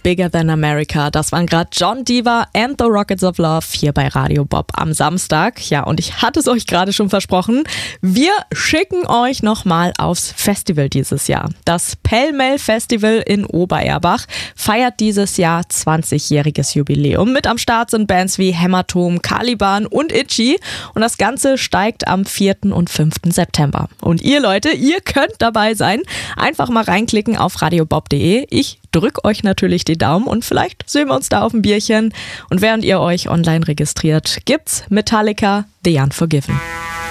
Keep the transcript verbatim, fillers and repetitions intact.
Bigger Than America. Das waren gerade John Diva and the Rockets of Love hier bei Radio Bob am Samstag. Ja, und ich hatte es euch gerade schon versprochen. Wir schicken euch nochmal aufs Festival dieses Jahr. Das Pell-Mell Festival in Obererbach feiert dieses Jahr zwanzigjähriges Jubiläum. Mit am Start sind Bands wie Hämatom, Caliban und Itchy. Und das Ganze steigt am vierten und fünften September. Und ihr Leute, ihr könnt dabei sein. Einfach mal reinklicken auf radiobob punkt de. Ich drück euch natürlich die Daumen und vielleicht sehen wir uns da auf ein Bierchen. Und während ihr euch online registriert, gibt's Metallica The Unforgiven.